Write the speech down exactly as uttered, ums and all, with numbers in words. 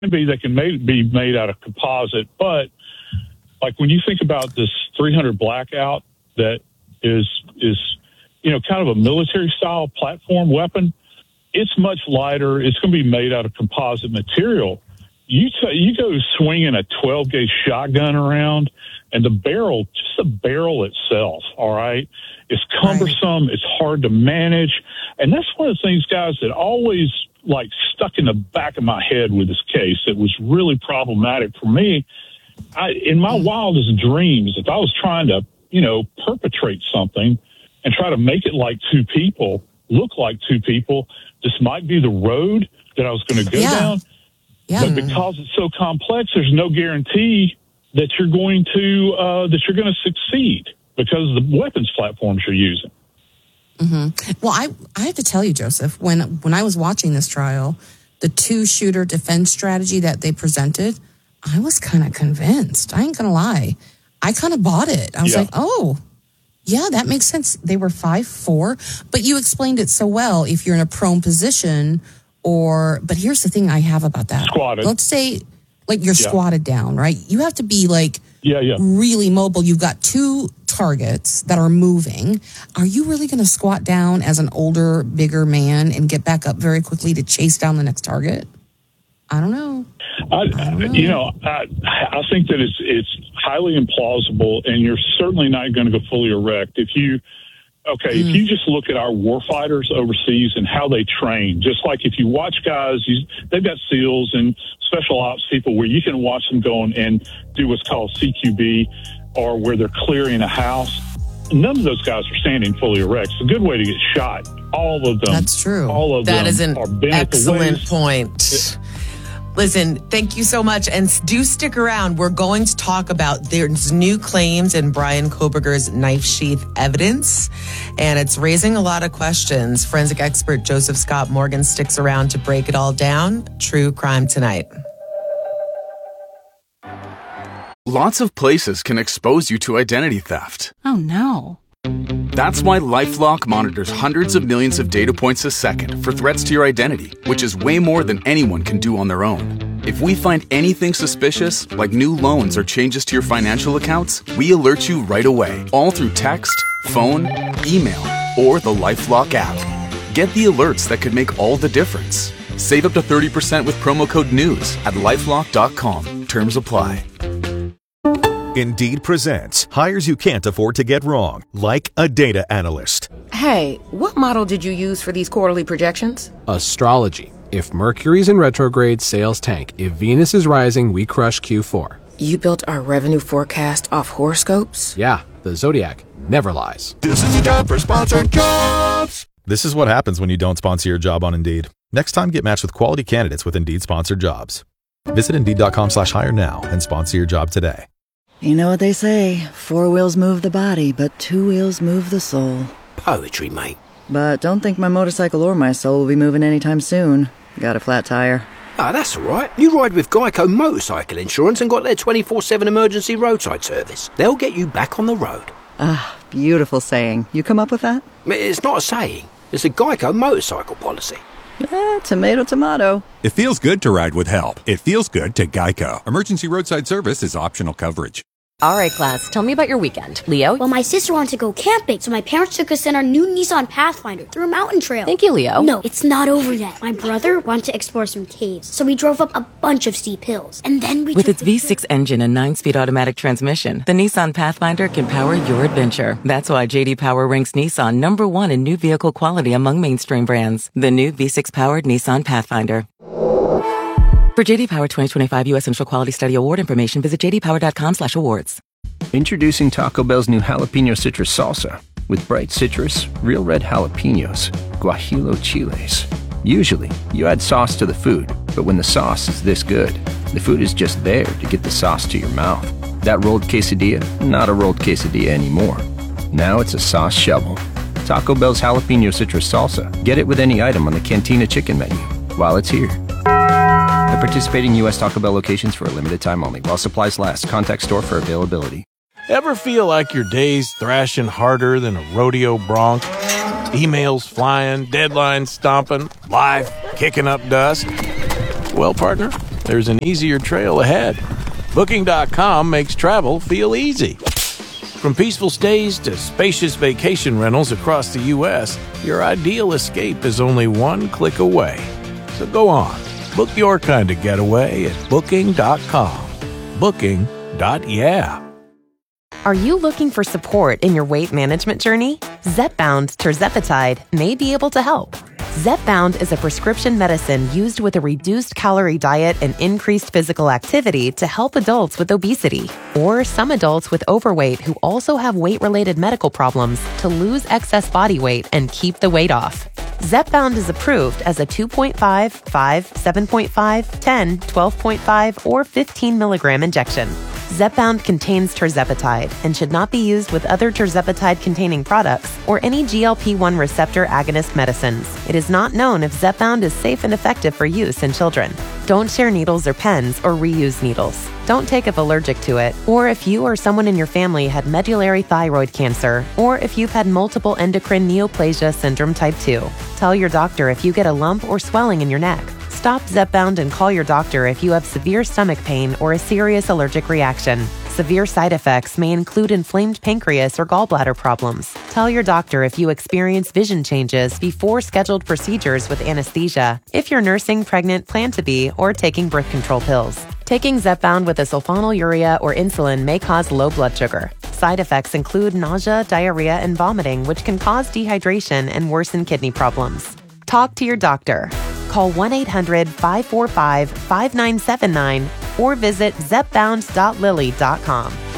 be they can made, be made out of composite, but like when you think about this three hundred Blackout that is is you know kind of a military style platform weapon, it's much lighter. It's going to be made out of composite material. You t- you go swinging a twelve gauge shotgun around, and the barrel, just the barrel itself, all right, is cumbersome. Right. It's hard to manage, and that's one of the things, guys, that always like stuck in the back of my head with this case. It was really problematic for me. I, in my wildest dreams, if I was trying to, you know, perpetrate something and try to make it like two people, look like two people, this might be the road that I was going to go yeah. down. Yeah. But because it's so complex, there's no guarantee that you're going to uh, that you're going to succeed because of the weapons platforms you're using. Mm-hmm. Well, I I have to tell you, Joseph, when when I was watching this trial, the two shooter defense strategy that they presented, I was kind of convinced. I ain't gonna lie, I kind of bought it. I was yeah. like, oh, yeah, that makes sense. They were five four, but you explained it so well. If you're in a prone position, or but here's the thing I have about that. Squatted. Let's say like you're yeah. squatted down, right? You have to be like yeah, yeah. really mobile. You've got two targets that are moving. Are you really going to squat down as an older, bigger man and get back up very quickly to chase down the next target? I don't know. I, I don't know. You know, I, I think that it's it's highly implausible, and you're certainly not going to go fully erect if you. Okay, mm. if you just look at our warfighters overseas and how they train, just like if you watch guys, you, they've got SEALs and special ops people where you can watch them go and do what's called C Q B, or where they're clearing a house. None of those guys are standing fully erect. It's a good way to get shot. All of them. That's true. All of that them is an are bent excellent at the waist. point. It, Listen, thank you so much. And do stick around. We're going to talk about there's new claims in Bryan Kohberger's knife sheath evidence, and it's raising a lot of questions. Forensic expert Joseph Scott Morgan sticks around to break it all down. True Crime Tonight. Lots of places can expose you to identity theft. Oh, no. That's why LifeLock monitors hundreds of millions of data points a second for threats to your identity, which is way more than anyone can do on their own. If we find anything suspicious, like new loans or changes to your financial accounts, we alert you right away, all through text, phone, email, or the LifeLock app. Get the alerts that could make all the difference. Save up to thirty percent with promo code NEWS at lifelock dot com. Terms apply. Indeed presents hires you can't afford to get wrong, like a data analyst. Hey, what model did you use for these quarterly projections? Astrology. If Mercury's in retrograde, sales tank. If Venus is rising, we crush Q four. You built our revenue forecast off horoscopes? Yeah, the Zodiac never lies. This is a job for sponsored jobs. This is what happens when you don't sponsor your job on Indeed. Next time, get matched with quality candidates with Indeed sponsored jobs. Visit Indeed.com slash hire now and sponsor your job today. You know what they say, four wheels move the body, but two wheels move the soul. Poetry, mate. But don't think my motorcycle or my soul will be moving anytime soon. Got a flat tire. Ah, that's all right. You ride with Geico Motorcycle Insurance and got their twenty-four seven emergency roadside service. They'll get you back on the road. Ah, beautiful saying. You come up with that? It's not a saying. It's a Geico motorcycle policy. Eh, tomato, tomato. It feels good to ride with help. It feels good to Geico. Emergency roadside service is optional coverage. All right, class, tell me about your weekend. Leo? Well, my sister wanted to go camping, so my parents took us in our new Nissan Pathfinder through a mountain trail. Thank you, Leo. No, it's not over yet. My brother wanted to explore some caves, so we drove up a bunch of steep hills. And then we With its the V six engine and nine-speed automatic transmission, the Nissan Pathfinder can power your adventure. That's why J D Power ranks Nissan number one in new vehicle quality among mainstream brands. The new V six-powered Nissan Pathfinder. For J D Power twenty twenty-five U S Central Quality Study Award information, visit j d power dot com slash awards. Introducing Taco Bell's new jalapeno citrus salsa with bright citrus, real red jalapenos, guajillo chiles. Usually, you add sauce to the food, but when the sauce is this good, the food is just there to get the sauce to your mouth. That rolled quesadilla, not a rolled quesadilla anymore. Now it's a sauce shovel. Taco Bell's jalapeno citrus salsa. Get it with any item on the Cantina chicken menu while it's here. At participating U S Taco Bell locations for a limited time only. While supplies last. Contact store for availability. Ever feel like your day's thrashing harder than a rodeo bronc? Emails flying, deadlines stomping, life kicking up dust? Well, partner, there's an easier trail ahead. Booking dot com makes travel feel easy. From peaceful stays to spacious vacation rentals across the U S, your ideal escape is only one click away. So go on, book your kind of getaway at Booking dot com. Booking. Yeah. Are you looking for support in your weight management journey? Zepbound Tirzepatide may be able to help. Zepbound is a prescription medicine used with a reduced calorie diet and increased physical activity to help adults with obesity or some adults with overweight who also have weight-related medical problems to lose excess body weight and keep the weight off. Zepbound is approved as a two point five, five, seven point five, ten, twelve point five, or fifteen milligram injection. Zepbound contains tirzepatide and should not be used with other tirzepatide-containing products or any G L P one receptor agonist medicines. It is not known if Zepbound is safe and effective for use in children. Don't share needles or pens or reuse needles. Don't take if allergic to it, or if you or someone in your family had medullary thyroid cancer, or if you've had multiple endocrine neoplasia syndrome type two. Tell your doctor if you get a lump or swelling in your neck. Stop Zepbound and call your doctor if you have severe stomach pain or a serious allergic reaction. Severe side effects may include inflamed pancreas or gallbladder problems. Tell your doctor if you experience vision changes before scheduled procedures with anesthesia, if you're nursing, pregnant, plan to be, or taking birth control pills. Taking Zepbound with a sulfonylurea or insulin may cause low blood sugar. Side effects include nausea, diarrhea, and vomiting, which can cause dehydration and worsen kidney problems. Talk to your doctor. Call one eight hundred, five four five, five nine seven nine or visit zepbound dot lilly dot com.